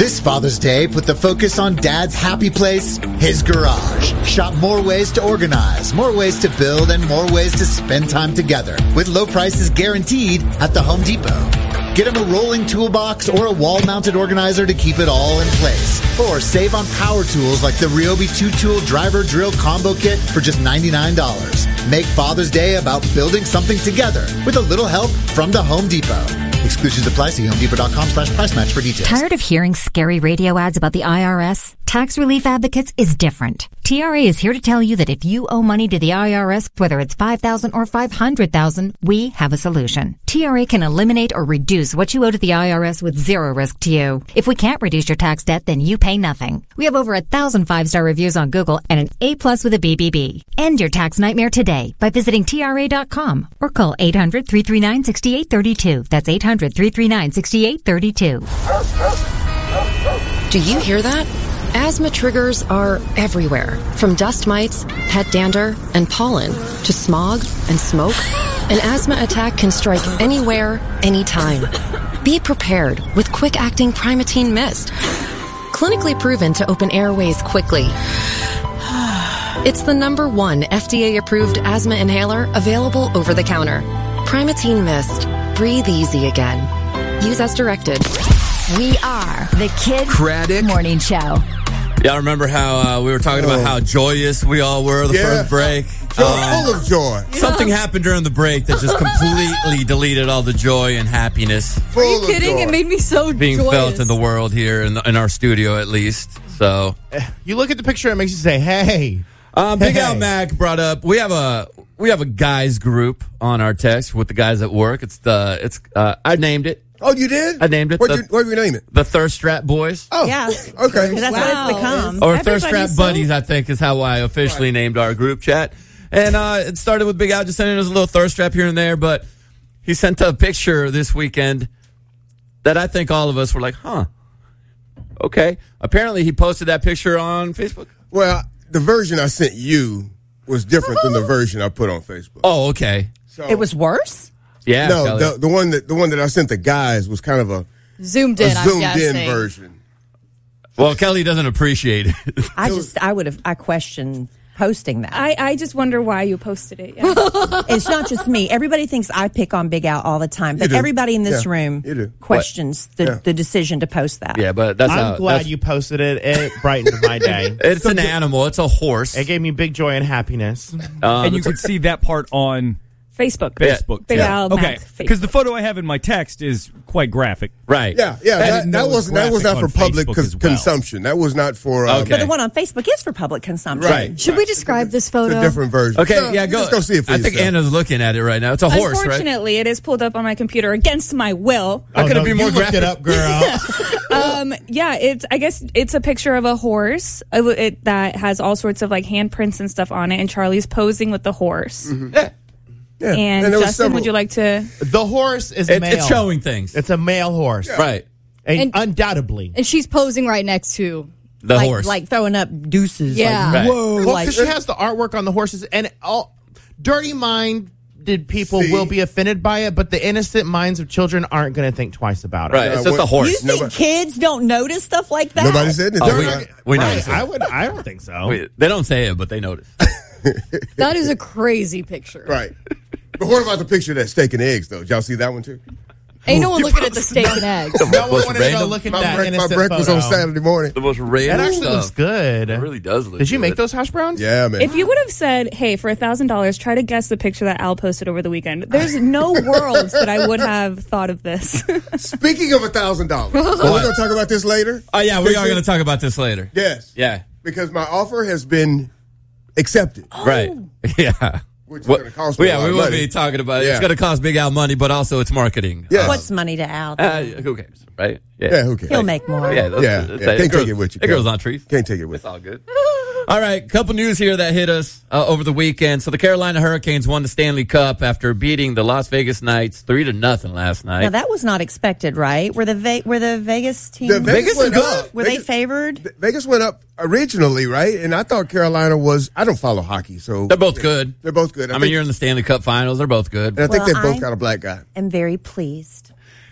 This Father's Day, put the focus on Dad's happy place, his garage. Shop more ways to organize, more ways to build, and more ways to spend time together. With low prices guaranteed at the Home Depot. Get him a rolling toolbox or a wall-mounted organizer to keep it all in place. Or save on power tools like the Ryobi 2-tool driver drill combo kit for just $99. Make Father's Day about building something together with a little help from the Home Depot. Exclusions apply. See HomeDepot.com/price match for details. Tired of hearing scary radio ads about the IRS? Tax Relief Advocates is different. TRA is here to tell you that if you owe money to the IRS, whether it's $5,000 or $500,000, we have a solution. TRA can eliminate or reduce what you owe to the IRS with zero risk to you. If we can't reduce your tax debt, then you pay nothing. We have over 1,000 5-star reviews on Google and an A+ with a BBB. End your tax nightmare today by visiting TRA.com or call 800-339-6832. That's 800-339-6832. Do you hear that? Asthma triggers are everywhere, from dust mites, pet dander, and pollen, to smog and smoke. An asthma attack can strike anywhere, anytime. Be prepared with quick-acting Primatene Mist. Clinically proven to open airways quickly. It's the #1 FDA-approved asthma inhaler available over the counter. Primatene Mist. Breathe easy again. Use as directed. We are the Kid Craddock Morning Show. Y'all remember how we were talking about how joyous we all were the first break? Full of joy. Something happened during the break that just completely deleted all the joy and happiness. Full Are you kidding? Of joy. It made me so being joyous. felt in the world here in our studio, at least. So you look at the picture, it makes you say, "Hey." Big Al Mac brought up we have a guys group on our text with the guys at work. I named it. Oh, you did? I named it. What did you name it? The Thirst Trap Boys. Oh, Yeah. okay. That's what it's become. Or Thirst Trap Everybody's Buddies, I think, is how I officially named our group chat. And it started with Big Al just sending us a little thirst trap here and there, but he sent a picture this weekend that I think all of us were like, huh, okay. Apparently he posted that picture on Facebook. Well, the version I sent you was different than the version I put on Facebook. Oh, okay. So, It was worse? Yeah. no, Kelly. the one that I sent the guys was kind of a Zoomed in, I'm zoomed guessing. in version. Well, Kelly doesn't appreciate it. I question posting that. I just wonder why you posted it. Yeah. It's not just me. Everybody thinks I pick on Big Al all the time, but You do. everybody in this Yeah, room you do. questions the decision to post that. Yeah, but that's I'm glad you posted it. It brightened my day. It's an animal. It's a horse. It gave me big joy and happiness. And you can see that part on Facebook. Facebook. Big Al Okay, Mac because the Facebook. photo I have in my text is quite graphic. Right. Yeah. didn't know That it was was not for graphic on public Facebook as well. consumption. That was not for. Okay. But the one on Facebook is for public consumption. Right. Should we describe this It's photo? a different version. Okay, No, yeah, go. Just go see it for I think yourself. Anna's looking at it right now. It's a horse, right? Unfortunately, it is pulled up on my computer against my will. How could it be you more looked graphic? it up, girl. Yeah, I guess it's a picture of a horse that has all sorts of like handprints and stuff on it, and Charlie's posing with the horse. Mm-hmm. Yeah. And there was Justin, several- would you like to? The horse is male. It's showing things. It's a male horse. Right. And undoubtedly. And she's posing right next to. The like, horse. Like throwing up deuces. Yeah. Like, Right. whoa. Well, like, because she has the artwork on the horses, and all dirty-minded people See? will be offended by it, but the innocent minds of children aren't going to think twice about it. Right. It's just a you horse. think kids don't notice stuff like that? Nobody said it. Oh, we know. Right, I don't think so. They don't say it, but they notice. That is a crazy picture. Right. But what about the picture of that steak and eggs, though? Did y'all see that one, too? Ain't no one looking at the steak and eggs. No one Most wanted to go random- look at My, that my innocent breakfast photo. on Saturday morning. The most That random actually stuff. looks good. It really does look Did you good. make those hash browns? Yeah, man. If you would have said, hey, for $1,000, try to guess the picture that Al posted over the weekend, there's no world that I would have thought of this. Speaking of $1,000, we're going to talk about this later. Oh, yeah, we are going to talk about this later. Yes. Yeah. Because my offer has been accepted. Right. Yeah. Which is going to cost me a lot we of won't money. be talking about it. Yeah. It's going to cost Big Al money, but also it's marketing. Yeah. What's money to Al? Who cares, right? Yeah, who cares? He'll make more. Yeah, Yeah, that's- yeah. Can't girls- take it with you, That girl's Kel. on trees. Can't take it with It's all good. All right, couple news here that hit us over the weekend. So the Carolina Hurricanes won the Stanley Cup after beating the Las Vegas Knights 3-0 last night. Now that was not expected, right? Were the Vegas team? The Vegas is went good. up. Were they favored? Vegas went up originally, right? And I thought Carolina was. I don't follow hockey, so They're both good. They're both good. I mean, you're in the Stanley Cup Finals. They're both good. And I think Well, they both I- got a black guy. I'm very pleased.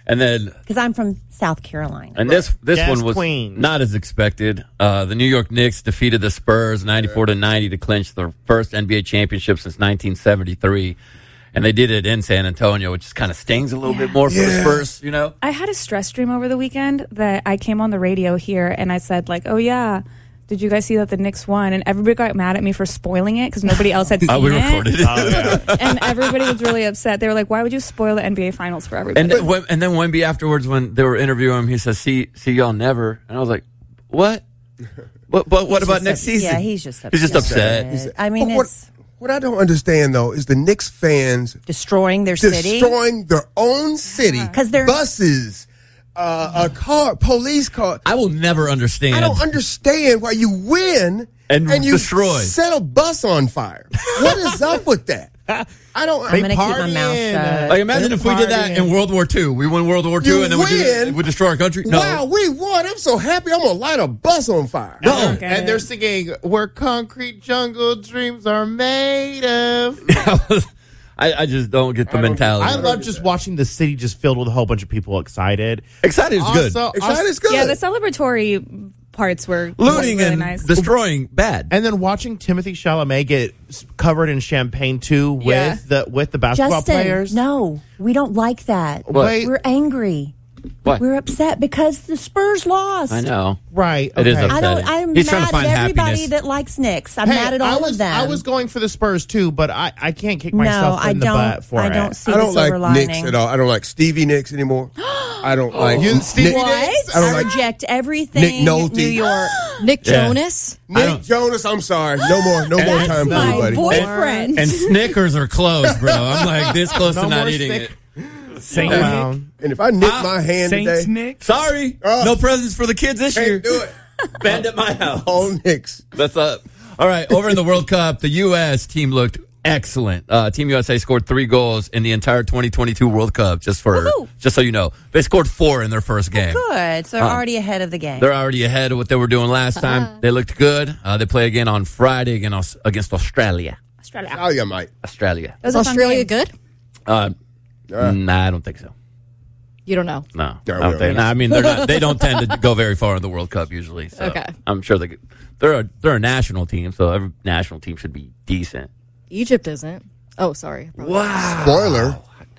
And then, Because I'm from South Carolina. and this Yes, one was Queen. not as expected. The New York Knicks defeated the Spurs 94-90 to clinch their first NBA championship since 1973. And they did it in San Antonio, which kind of stings a little bit more for the Spurs, you know? I had a stress dream over the weekend that I came on the radio here and I said, like, oh, yeah, did you guys see that the Knicks won? And everybody got mad at me for spoiling it because nobody else had seen We it. recorded it. And everybody was really upset. They were like, why would you spoil the NBA Finals for everybody? And then Wemby afterwards, when they were interviewing him, he says, see y'all never. And I was like, what? What about next season? Yeah, he's just upset. He's just upset. I mean, it's What I don't understand, though, is the Knicks fans destroying their city. destroying their own city. 'Cause they're- buses, a car, police car. I will never understand. I don't understand why you win And you destroy. set a bus on fire. What is up with that? I don't. I'm going to keep my mouth shut. Like, imagine if we did that in World War II. We won World War II You and then win? we destroy our country. No. Wow, we won! I'm so happy. I'm gonna light a bus on fire. No. Okay. And they're singing, where concrete jungle dreams are made of. I just don't get the mentality. I love just watching the city just filled with a whole bunch of people excited. Excited is good. Excited is good. Yeah, the celebratory parts were Looting really and nice. destroying, bad. And then watching Timothy Chalamet get covered in champagne too Yeah. with the basketball Justin, players. no, we don't like that. Wait. We're angry. What? We're upset because the Spurs lost. I know. Right. It is okay. upsetting. I'm He's trying mad to find at everybody happiness. that likes Knicks. I'm Hey, mad at all of them. I was going for the Spurs too, but I can't kick myself no, in the butt for I it. don't see I don't the silver like lining. Knicks at all. I don't like Stevie Nicks anymore. I don't like You- Stevie Nick, What? I don't I like reject everything. Nick Nolte. New York. Nick Yeah. Jonas. Nick Jonas. I'm sorry. No more That's time for my anybody. boyfriend. And Snickers are closed, bro. I'm like this close No to not more eating Snick- it. Saint Wow. Nick. And if I nick my hand Saints today, Nick. Sorry, no presents for the kids this year. can't do it. Banned at my house. All Knicks. That's up. All right, over in the World Cup, the U.S. team looked excellent. Team USA scored 3 goals in the entire 2022 World Cup. Just so you know, they scored 4 in their first game. Good. So they're already ahead of the game. They're already ahead of what they were doing last time. They looked good. They play again on Friday against Australia. Australia. Oh, yeah, Mike. Australia. That was Is a fun Australia game. good? Nah, I don't think so. You don't know. No, No, I don't we think. don't. Nah, I mean, they're not. They don't tend to go very far in the World Cup usually. So Okay. I'm sure they're a national team, so every national team should be decent. Egypt isn't. Oh, sorry. Spoiler.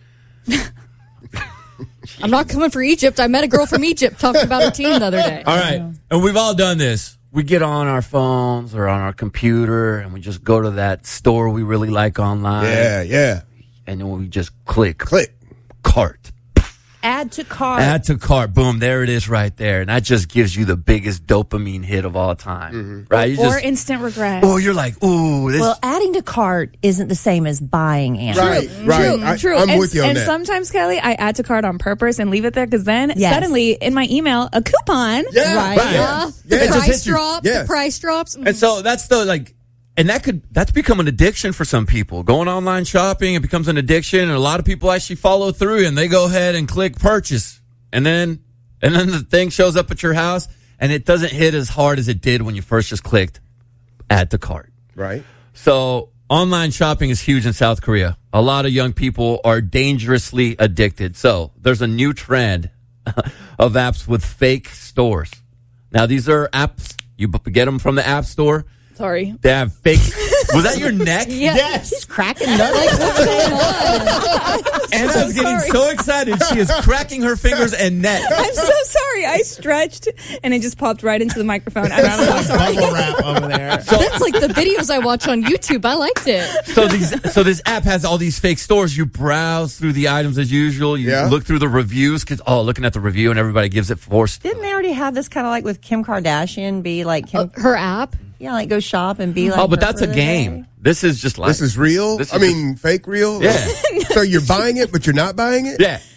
I'm not coming for Egypt. I met a girl from Egypt talking about her team the other day. All right, and we've all done this. We get on our phones or on our computer, and we just go to that store we really like online. Yeah. And then we just click cart. Add to cart. Add to cart. Boom, there it is right there. And that just gives you the biggest dopamine hit of all time. Right? You Or just, instant regret. oh, you're like, ooh, this. Well, adding to cart isn't the same as buying Anna. Right. True. I'm and, with you on and that. sometimes, Kelly, I add to cart on purpose and leave it there because then Yes. suddenly in my email, a coupon. Yeah. Right. Right. The It just price hits you. drop. Yes. The price drops. And so that's and that's become an addiction for some people. Going online shopping, it becomes an addiction, and a lot of people actually follow through and they go ahead and click purchase. And then the thing shows up at your house and it doesn't hit as hard as it did when you first just clicked add to cart. Right. So online shopping is huge in South Korea. A lot of young people are dangerously addicted. So there's a new trend of apps with fake stores. Now, these are apps. You get them from the App Store. Sorry. They have fake. Was that your neck? Yes. She's cracking nuts. Anna's getting so excited. She is cracking her fingers and neck. I'm so sorry. I stretched and it just popped right into the microphone. I'm Sounded so like sorry. bubble wrap over there. That's like the videos I watch on YouTube. I liked it. So this app has all these fake stores. You browse through the items as usual. You look through the reviews because looking at the review and everybody gives it 4 stars. Didn't they already have this kind of like with Kim Kardashian? Be like Kim, Her app. yeah, like go shop and be like. Oh, but her that's a for the game. day. This is just like This is real? This is I mean, fake real? Yeah. So you're buying it, but you're not buying it? Yeah.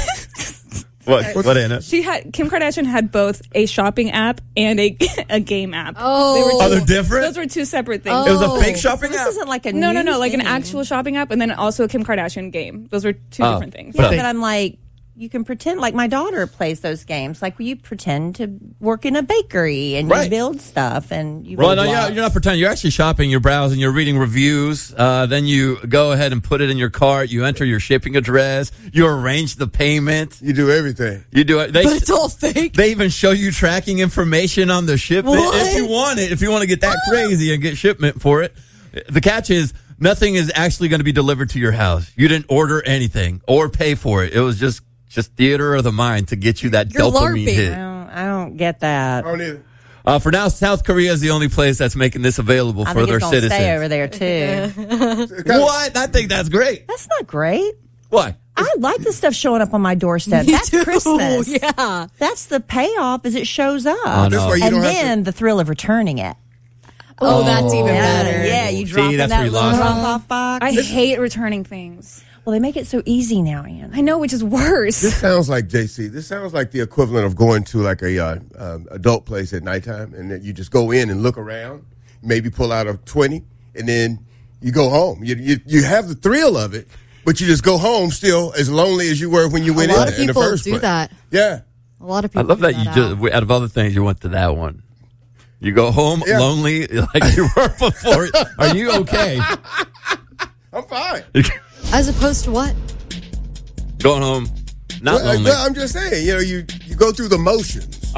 What Anna? Kim Kardashian had both a shopping app and a game app. Oh. Oh, they're different? Those were two separate things. It was a fake shopping This app? isn't like a No, new like an thing. actual shopping app and then also a Kim Kardashian game. Those were two different things. Yeah, but I'm like, you can pretend, like my daughter plays those games. Like you pretend to work in a bakery and Right. you build stuff and you. Well, no, you're not pretending. You're actually shopping. You're browsing. You're reading reviews. Then you go ahead and put it in your cart. You enter your shipping address. You arrange the payment. You do everything. You do it. But it's all fake. They even show you tracking information on the shipment What? if you want it. If you want to get that crazy and get shipment for it. The catch is nothing is actually going to be delivered to your house. You didn't order anything or pay for it. It was just theater of the mind to get you that You're dopamine LARPing. hit. I don't get that. I don't either. For now, South Korea is the only place that's making this available I for think their it's gonna citizens. stay over there too. What? I think that's great. That's not great. Why? I like the stuff showing up on my doorstep. Me That's too. Christmas. Yeah. That's the payoff as it shows up. I know. That's why you And don't then the thrill of returning it. Oh, that's even better. Yeah, you drop in that's that where you little lost it. drop-off box. I hate returning things. Well, they make it so easy now, Ian. I know, which is worse. This sounds like JC. This sounds like the equivalent of going to like a adult place at nighttime, and then you just go in and look around, maybe pull out a 20, and then you go home. You have the thrill of it, but you just go home still as lonely as you were when you went A in lot there of in the people first do place. that. Yeah. A lot of I people. love that do you out. just, out of all the things, you went to that one. You go home Yeah. lonely like you were before. Are you okay? I'm fine. As opposed to what? Going home, not lonely. I'm just saying, you go through the motions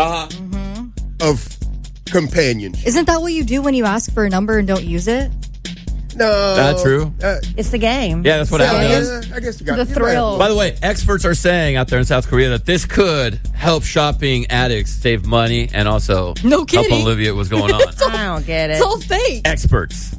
of companionship. Isn't that what you do when you ask for a number and don't use it? No. That's true. It's the game. Yeah, that's what Al does. I guess you got The thrill. By the way, experts are saying out there in South Korea that this could help shopping addicts save money and also No help kidding. Olivia what's going on. I don't get it. It's all fake. Experts.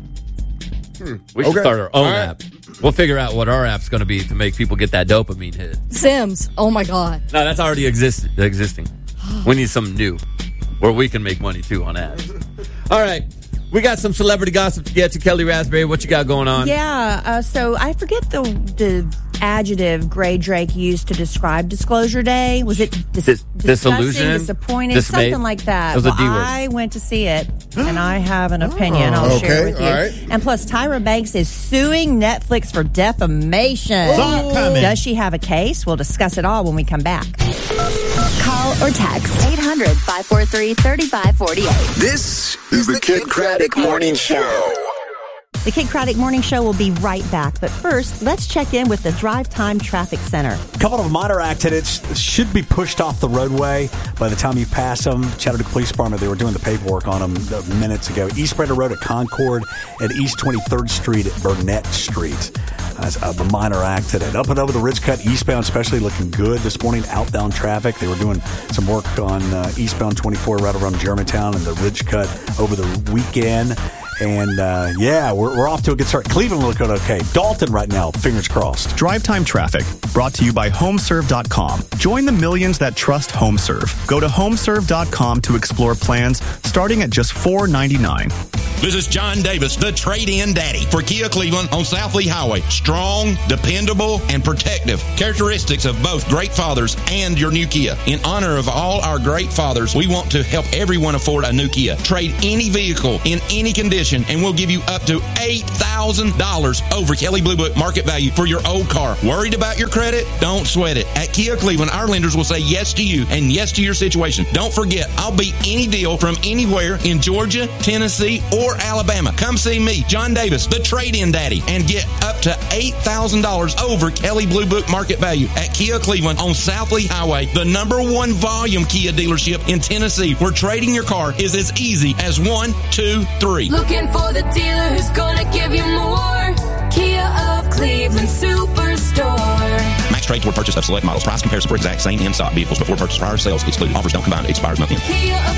We should Okay. start our own All right. app. We'll figure out what our app's going to be to make people get that dopamine hit. Sims. Oh my God. No, that's already existing. We need something new where we can make money too on ads. All right. We got some celebrity gossip to get to. Kelly Raspberry, what you got going on? Yeah, so I forget the adjective Gray Drake used to describe Disclosure Day. Was it disgusting, disillusioned? disappointed, Dismayed? something like that? It was a Well, D word. I went to see it, and I have an opinion I'll share Okay, with you. all right. And plus, Tyra Banks is suing Netflix for defamation. Saw it coming. Does she have a case? We'll discuss it all when we come back. Call or text 800-543-3548. This is the Kid Craddock Morning Show. The Kid Craddock Morning Show will be right back. But first, let's check in with the Drive Time Traffic Center. A couple of minor accidents should be pushed off the roadway by the time you pass them. Chattanooga Police Department, they were doing the paperwork on them minutes ago. East Breda Road at Concord and East 23rd Street at Burnett Street. That's a minor accident. Up and over the Ridge Cut eastbound, especially looking good this morning. Outbound traffic. They were doing some work on eastbound 24 right around Germantown and the Ridge Cut over the weekend. And, we're off to a good start. Cleveland looking okay. Dalton right now, fingers crossed. Drive Time Traffic, brought to you by HomeServe.com. Join the millions that trust HomeServe. Go to HomeServe.com to explore plans starting at just $4.99. This is John Davis, the trade-in daddy for Kia Cleveland on South Lee Highway. Strong, dependable, and protective. Characteristics of both great fathers and your new Kia. In honor of all our great fathers, we want to help everyone afford a new Kia. Trade any vehicle in any condition, and we'll give you up to $8,000 over Kelley Blue Book market value for your old car. Worried about your credit? Don't sweat it. At Kia Cleveland, our lenders will say yes to you and yes to your situation. Don't forget, I'll beat any deal from anywhere in Georgia, Tennessee, or Alabama. Come see me, John Davis, the trade-in daddy, and get up to $8,000 over Kelley Blue Book market value at Kia Cleveland on South Lee Highway, the #1 volume Kia dealership in Tennessee, where trading your car is as easy as 1, 2, 3. Looking for the dealer who's gonna give you more. Kia of Cleveland Superstore. Max trade toward purchase of select models. Price comparison for exact same in-stock vehicles before purchase. Prior sales excluded. Offers don't combine. Expires month in. Kia of